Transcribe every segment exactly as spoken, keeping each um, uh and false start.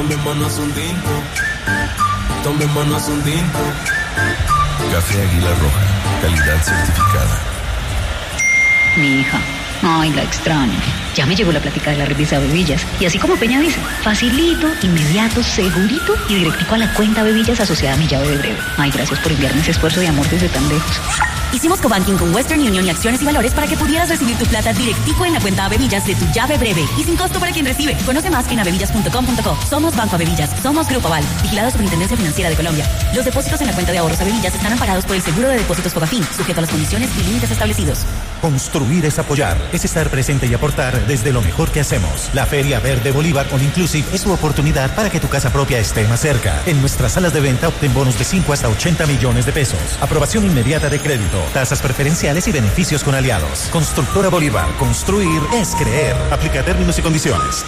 Tomémonos un tinto, tomémonos un tinto. Café Águila Roja, calidad certificada. Mi hija, ay, la extraño. Ya me llegó la plática de la revista Bebillas. Y así como Peña dice, facilito, inmediato, segurito y directico a la cuenta Bebillas asociada a mi llave de breve. Ay, gracias por enviarme ese esfuerzo de amor desde tan lejos. Hicimos cobanking con Western Union y Acciones y Valores para que pudieras recibir tu plata directico en la cuenta Bebillas de tu llave breve y sin costo para quien recibe. Conoce más en abebillas punto com punto co. Somos Banco Abebillas, somos Grupo Aval, vigilado Superintendencia Financiera de Colombia. Los depósitos en la cuenta de ahorros Abebillas están amparados por el Seguro de Depósitos Fogafín, sujeto a las condiciones y límites establecidos. Construir es apoyar, es estar presente y aportar desde lo mejor que hacemos. La Feria Verde Bolívar All Inclusive es tu oportunidad para que tu casa propia esté más cerca. En nuestras salas de venta obtén bonos de cinco hasta ochenta millones de pesos. Aprobación inmediata de crédito, tasas preferenciales y beneficios con aliados. Constructora Bolívar, construir es creer. Aplica términos y condiciones.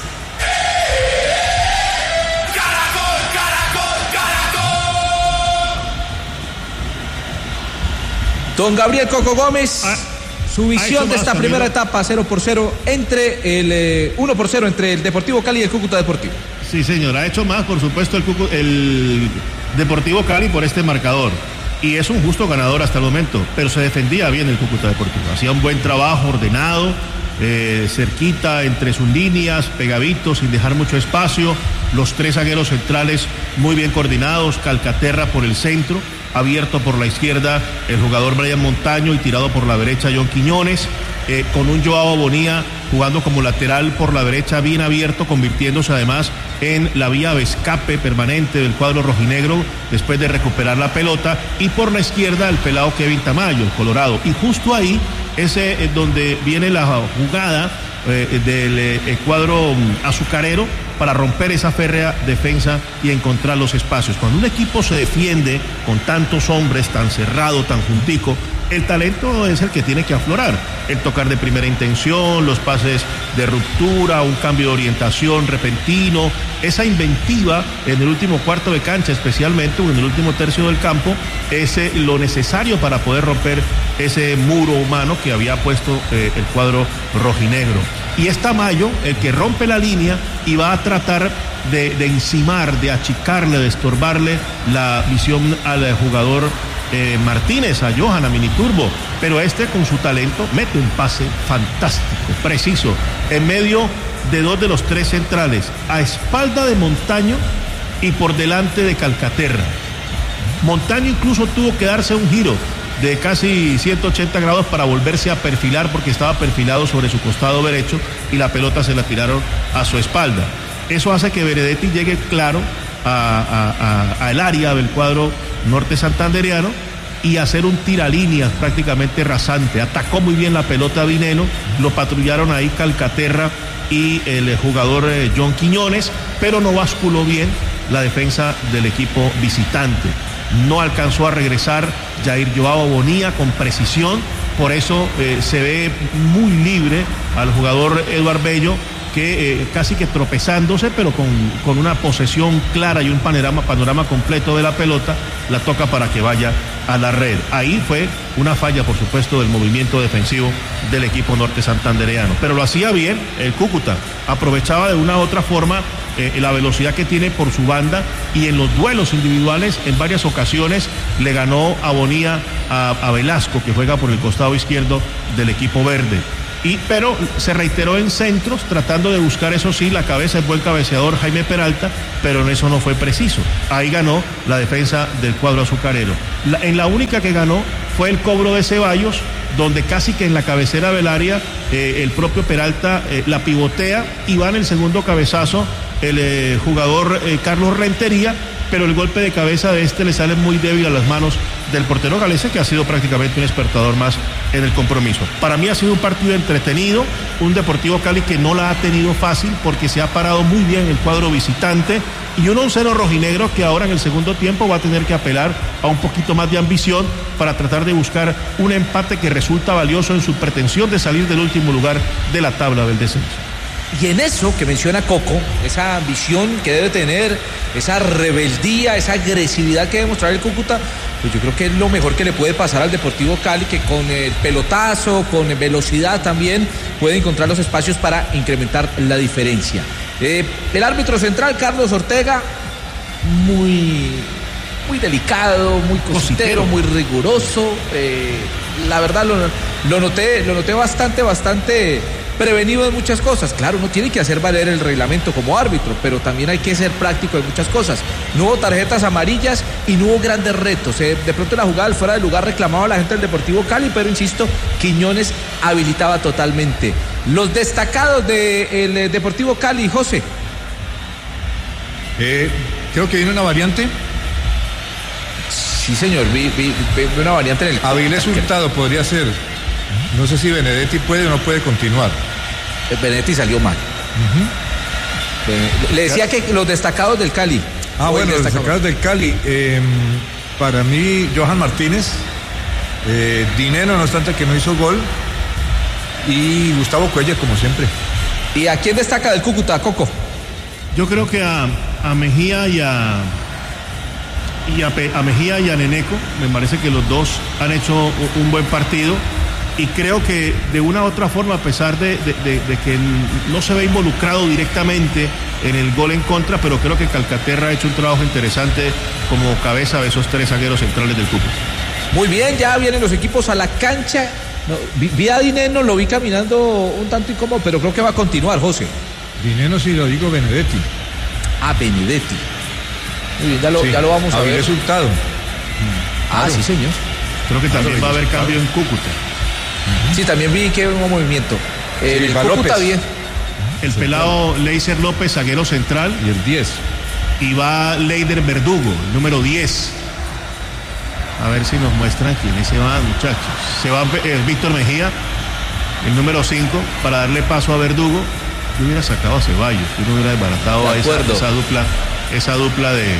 Don Gabriel Coco Gómez, ah, su visión de esta más, primera amigo. etapa cero por cero entre el eh, uno por cero entre el Deportivo Cali y el Cúcuta Deportivo. Sí, señor, ha hecho más, por supuesto, el, Cucu, el Deportivo Cali por este marcador. Y es un justo ganador hasta el momento, pero se defendía bien el Cúcuta Deportivo. Hacía un buen trabajo, ordenado, eh, cerquita entre sus líneas, pegadito, sin dejar mucho espacio. Los tres zagueros centrales muy bien coordinados, Calcaterra por el centro, abierto por la izquierda el jugador Brian Montaño y tirado por la derecha John Quiñones, eh, con un Joao Bonilla jugando como lateral por la derecha bien abierto, convirtiéndose además en la vía de escape permanente del cuadro rojinegro después de recuperar la pelota, y por la izquierda el pelado Kevin Tamayo, el colorado, y justo ahí es eh, donde viene la jugada eh, del eh, cuadro azucarero para romper esa férrea defensa y encontrar los espacios. Cuando un equipo se defiende con tantos hombres, tan cerrado, tan juntico, el talento es el que tiene que aflorar. El tocar de primera intención, los pases de ruptura, un cambio de orientación repentino, esa inventiva en el último cuarto de cancha, especialmente o en el último tercio del campo, es eh, lo necesario para poder romper ese muro humano que había puesto eh, el cuadro rojinegro. Y es Tamayo el que rompe la línea y va a tratar de, de encimar, de achicarle, de estorbarle la visión al jugador eh, Martínez, a Johan, a Miniturbo, pero este con su talento mete un pase fantástico, preciso, en medio de dos de los tres centrales, a espalda de Montaño y por delante de Calcaterra. Montaño incluso tuvo que darse un giro de casi ciento ochenta grados para volverse a perfilar, porque estaba perfilado sobre su costado derecho y la pelota se la tiraron a su espalda. Eso hace que Benedetti llegue claro a, a, a, a el área del cuadro norte santandereano y hacer un tiralíneas prácticamente rasante. Atacó muy bien la pelota Vineno, lo patrullaron ahí Calcaterra y el jugador eh, John Quiñones, pero no basculó bien la defensa del equipo visitante. No alcanzó a regresar Jair Joao Bonilla con precisión, por eso eh, se ve muy libre al jugador Eduard Bello, que eh, casi que tropezándose, pero con, con una posesión clara y un panorama, panorama completo de la pelota, la toca para que vaya a la red. Ahí fue una falla, por supuesto, del movimiento defensivo del equipo norte santandereano, pero lo hacía bien el Cúcuta, aprovechaba de una u otra forma eh, la velocidad que tiene por su banda, y en los duelos individuales en varias ocasiones le ganó a Bonilla a, a Velasco, que juega por el costado izquierdo del equipo verde. Y, pero se reiteró en centros, tratando de buscar, eso sí, la cabeza del buen cabeceador Jaime Peralta, pero en eso no fue preciso. Ahí ganó la defensa del cuadro azucarero. La, en la única que ganó fue el cobro de Ceballos, donde casi que en la cabecera del área eh, el propio Peralta eh, la pivotea y va en el segundo cabezazo el eh, jugador eh, Carlos Rentería, pero el golpe de cabeza de este le sale muy débil a las manos del portero galese, que ha sido prácticamente un espectador más en el compromiso. Para mí ha sido un partido entretenido, un Deportivo Cali que no la ha tenido fácil porque se ha parado muy bien el cuadro visitante, y un onceno rojinegro que ahora en el segundo tiempo va a tener que apelar a un poquito más de ambición para tratar de buscar un empate que resulta valioso en su pretensión de salir del último lugar de la tabla del descenso. Y en eso que menciona Coco, esa ambición que debe tener, esa rebeldía, esa agresividad que debe mostrar el Cúcuta, pues yo creo que es lo mejor que le puede pasar al Deportivo Cali, que con el pelotazo, con velocidad también puede encontrar los espacios para incrementar la diferencia. Eh, el árbitro central, Carlos Ortega, muy, muy delicado, muy cositero, muy riguroso. Eh, la verdad lo, lo noté, lo noté bastante, bastante prevenido en muchas cosas. Claro, uno tiene que hacer valer el reglamento como árbitro, pero también hay que ser práctico en muchas cosas. No hubo tarjetas amarillas y no hubo grandes retos. Eh, de pronto la jugada fuera de lugar reclamaba a la gente del Deportivo Cali, pero insisto, Quiñones habilitaba totalmente. Los destacados del de Deportivo Cali, José. Eh, creo que viene una variante. Sí, señor, vi, vi, vi una variante en el... Avilés Hurtado podría ser. No sé si Benedetti puede o no puede continuar. Benedetti salió mal. Uh-huh. Le decía que los destacados del Cali. Ah, bueno, los destacados del Cali. Eh, para mí, Johan Martínez. Eh, Dinero, no obstante que no hizo gol. Y Gustavo Cuellar, como siempre. ¿Y a quién destaca del Cúcuta, Coco? Yo creo que a, a Mejía y a... Y a, a Mejía y a Neneco, me parece que los dos han hecho un, un buen partido. Y creo que de una u otra forma, a pesar de, de, de, de que no se ve involucrado directamente en el gol en contra, pero creo que Calcaterra ha hecho un trabajo interesante como cabeza de esos tres zagueros centrales del Cúcuta. Muy bien, ya vienen los equipos a la cancha. No, vi, vi a Dineno, lo vi caminando un tanto incómodo, pero creo que va a continuar, José. Dineno, sí lo digo, Benedetti. Ah, Benedetti. Muy bien, ya lo, sí, ya lo vamos a ver. Avilés Hurtado. Ah, claro. Sí, señor. Creo que también va a haber cambio en Cúcuta. Uh-huh. Sí, también vi que hubo movimiento. Eh, sí, el Cúcuta bien. El pelado Leiser López, zaguero central. Y el diez. Y va Leider Verdugo, el número diez. A ver si nos muestran quiénes se van, muchachos. Se va eh, Víctor Mejía, el número cinco, para darle paso a Verdugo. Yo hubiera sacado a Ceballos, yo no hubiera desbaratado a esa, esa dupla, esa dupla de...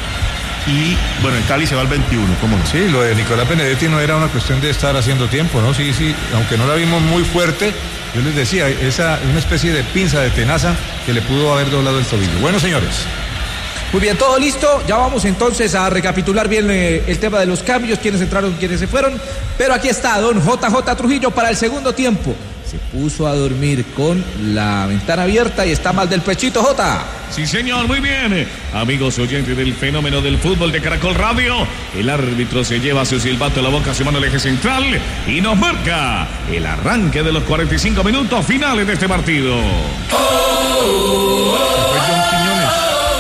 Y bueno, el Cali se va al veintiuno, ¿cómo no? Sí, lo de Nicolás Benedetti no era una cuestión de estar haciendo tiempo, ¿no? Sí, sí, aunque no la vimos muy fuerte, yo les decía, esa una especie de pinza de tenaza que le pudo haber doblado el tobillo. Bueno, señores. Muy bien, todo listo. Ya vamos entonces a recapitular bien eh, el tema de los cambios, quiénes entraron, quiénes se fueron. Pero aquí está don J J Trujillo para el segundo tiempo. Se puso a dormir con la ventana abierta y está mal del pechito, Jota. Sí, señor, muy bien. Amigos oyentes del fenómeno del fútbol de Caracol Radio, el árbitro se lleva su silbato a la boca, se manda al eje central y nos marca el arranque de los cuarenta y cinco minutos finales de este partido. Oh, oh, oh, fue John Quiñones.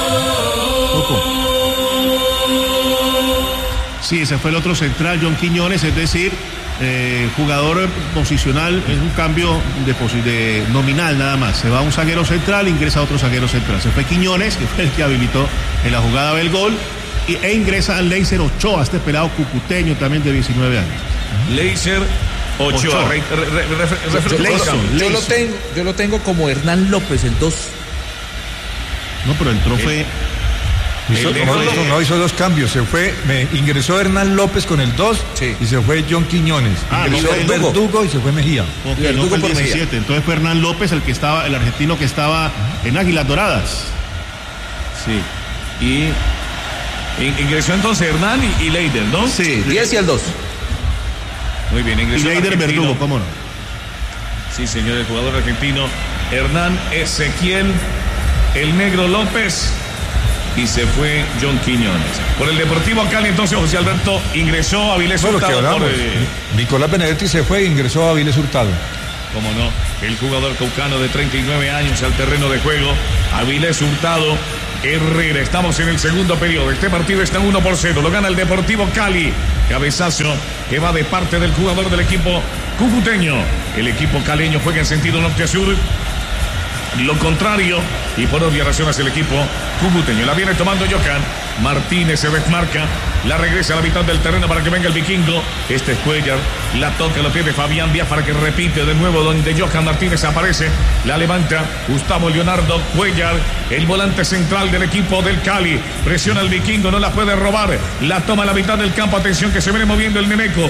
Sí, ese fue el otro central, John Quiñones, es decir, eh, jugador posicional, es un cambio de, de nominal nada más. Se va un zaguero central, ingresa otro zaguero central. Se fue Quiñones, que fue el que habilitó en la jugada del gol, y, e ingresa Leiser Ochoa, este pelado cucuteño también de diecinueve años. Leiser Ochoa. Ochoa. Re, re, re, re, re, yo, Leison, yo, lo tengo, yo lo tengo como Hernán López, el dos. No, pero entró el... fue... Hizo, no, hizo, no, hizo dos cambios. Se fue, me ingresó Hernán López con el dos, sí, y se fue John Quiñones. Ah, ingresó no, Verdugo. Verdugo y se fue Mejía. Okay, Verdugo no fue el diecisiete. Mejía. Entonces fue Hernán López el que estaba, el argentino que estaba en Águilas Doradas. Sí. Y ingresó entonces Hernán y, y Leider, ¿no? Sí, diez y el dos. Muy bien, ingresó y Leider Verdugo, ¿cómo no? Sí, señor, el jugador argentino Hernán Ezequiel, el Negro López. Y se fue John Quiñones. Por el Deportivo Cali, entonces, José Alberto ingresó a Avilés Hurtado. Por, eh... Nicolás Benedetti se fue e ingresó a Avilés Hurtado. Cómo no, el jugador caucano de treinta y nueve años al terreno de juego. Avilés Hurtado, Herrera. Estamos en el segundo periodo. Este partido está en uno por cero. Lo gana el Deportivo Cali. Cabezazo que va de parte del jugador del equipo cucuteño. El equipo caleño juega en sentido norte-sur. Lo contrario, y por obvias razones el equipo cucuteño. La viene tomando Johan Martínez, se desmarca, la regresa a la mitad del terreno para que venga el vikingo. Este es Cuellar, la toca, lo tiene Fabián Díaz para que repite de nuevo donde Johan Martínez aparece. La levanta Gustavo Leonardo Cuellar, el volante central del equipo del Cali. Presiona al vikingo, no la puede robar. La toma a la mitad del campo, atención que se viene moviendo el Neneco.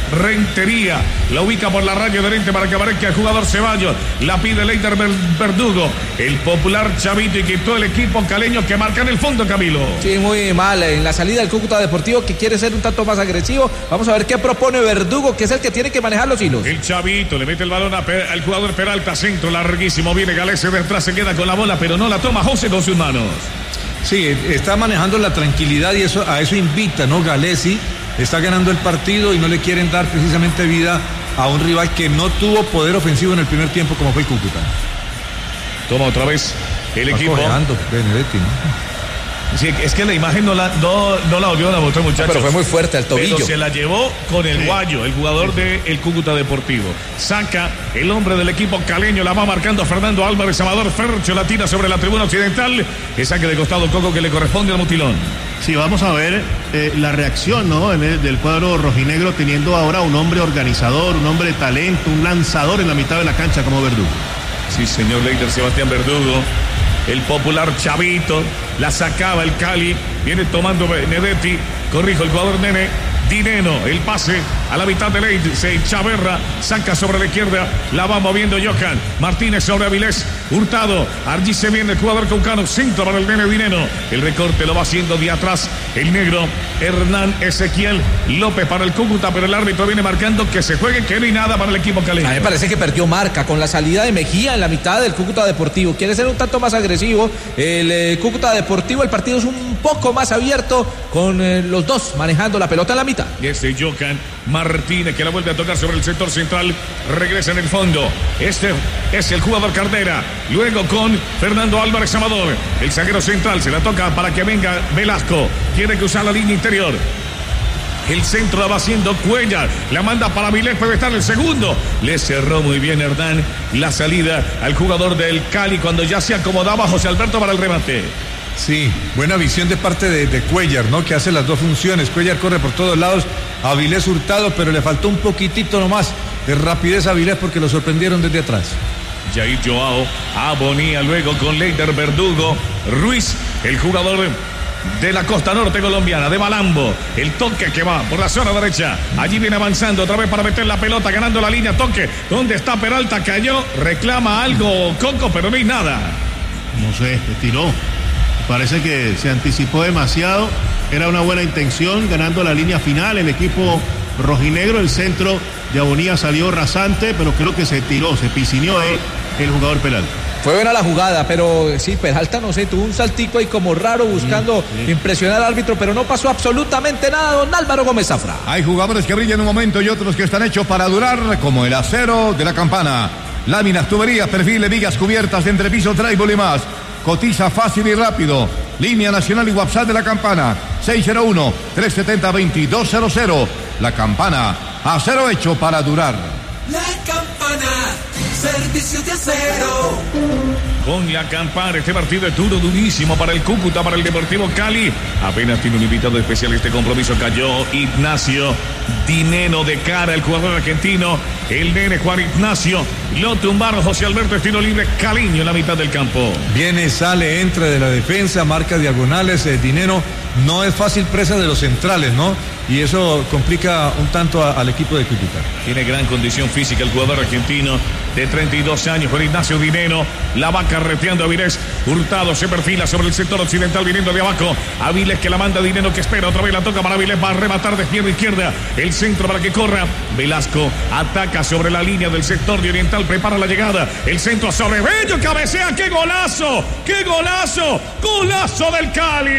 Rentería. La ubica por la raya de lente para que aparezca el jugador Ceballos. La pide Leider Verdugo. El popular Chavito y quitó el equipo caleño que marca en el fondo, Camilo. Sí, muy mal. En la salida del Cúcuta Deportivo, que quiere ser un tanto más agresivo. Vamos a ver qué propone Verdugo, que es el que tiene que manejar los hilos. El Chavito le mete el balón a Pe- al jugador Peralta, centro larguísimo. Viene Galese de atrás, se queda con la bola, pero no la toma José con sus manos. Sí, está manejando la tranquilidad y eso a eso invita, ¿no? Galesi está ganando el partido y no le quieren dar precisamente vida a un rival que no tuvo poder ofensivo en el primer tiempo como fue el Cúcuta. Toma otra vez el Va equipo. cojeando Benedetti, ¿no? Sí, es que la imagen no la, no, no la volvieron a mostrar, muchachos. No, pero fue muy fuerte al tobillo. Pero se la llevó con el sí. Guayo, el jugador del Cúcuta Deportivo. Saca el hombre del equipo caleño, la va marcando Fernando Álvarez Amador. Fercho la tira sobre la tribuna occidental. Que saque de costado Coco, que le corresponde al Mutilón. Sí, vamos a ver eh, la reacción, ¿no? En el, del cuadro rojinegro, teniendo ahora un hombre organizador, un hombre de talento, un lanzador en la mitad de la cancha como Verdugo. Sí, señor Leider Sebastián Verdugo. El popular Chavito, la sacaba el Cali, viene tomando Benedetti, corrijo el jugador Nene, Dineno, el pase a la mitad de Leite, se Chaverra, saca sobre la izquierda, la va moviendo Johan, Martínez sobre Avilés, Hurtado, allí se viene el jugador caucano, centro para el Nene Dineno, el recorte lo va haciendo de atrás, el negro Hernán Ezequiel López para el Cúcuta, pero el árbitro viene marcando que se juegue, que no hay nada para el equipo caleño. A mí me parece que perdió marca con la salida de Mejía en la mitad del Cúcuta Deportivo, quiere ser un tanto más agresivo, el eh, Cúcuta Deportivo, el partido es un poco más abierto con eh, los dos manejando la pelota en la mitad. Y este Johan Martínez que la vuelve a tocar sobre el sector central, regresa en el fondo. Este es el jugador Cardera. Luego con Fernando Álvarez Amador, el zaguero central, se la toca para que venga Velasco. Quiere cruzar la línea interior. El centro la va haciendo Cuellar, la manda para Avilés, puede estar el segundo. Le cerró muy bien Hernán la salida al jugador del Cali cuando ya se acomodaba José Alberto para el remate. Sí, buena visión de parte de, de Cuellar, ¿no? Que hace las dos funciones. Cuellar corre por todos lados, Avilés Hurtado, pero le faltó un poquitito nomás de rapidez a Avilés porque lo sorprendieron desde atrás. Jair Joao, Abonía luego con Leider Verdugo, Ruiz, el jugador de la costa norte colombiana, de Malambo, el toque que va por la zona derecha, allí viene avanzando otra vez para meter la pelota, ganando la línea, toque, ¿dónde está Peralta? Cayó, reclama algo Coco, pero no hay nada. No sé, se tiró. Parece que se anticipó demasiado. Era una buena intención, ganando la línea final. El equipo rojinegro, el centro de Abonía salió rasante, pero creo que se tiró, se piscineó eh, el jugador Peralta. Fue buena la jugada, pero sí, Peralta, no sé, tuvo un saltico ahí como raro buscando sí, sí. impresionar al árbitro, pero no pasó absolutamente nada, don Álvaro Gómez Zafra. Hay jugadores que brillan en un momento y otros que están hechos para durar, como el acero de la Campana. Láminas, tuberías, perfiles, vigas cubiertas, entrepiso, trébol y más. Cotiza fácil y rápido. Línea nacional y WhatsApp de la Campana. seis cero uno, tres siete cero, dos dos cero cero. La Campana. Acero hecho para durar. La Campana. Servicio de acero. Con la Campana, este partido es duro, durísimo para el Cúcuta, para el Deportivo Cali. Apenas tiene un invitado especial este compromiso. Cayó Ignacio Dineno de cara, el jugador argentino. El nene Juan Ignacio. Lo tumbaron José Alberto, estilo libre, Caliño en la mitad del campo. Viene, sale, entra de la defensa, marca diagonales. Eh, Dineno no es fácil presa de los centrales, ¿no? Y eso complica un tanto a, al equipo de Cúcuta. Tiene gran condición física el jugador argentino de treinta y dos años, Juan Ignacio Dineno. La va carreteando Avilés. Hurtado se perfila sobre el sector occidental viniendo de abajo. Avilés que la manda Dineno, que espera. Otra vez la toca para Avilés. Va a rematar de izquierda a izquierda. El centro para que corra. Velasco ataca sobre la línea del sector de oriental. Prepara la llegada. El centro sobre Bello. Cabecea. ¡Qué golazo! ¡Qué golazo! ¡Golazo del Cali!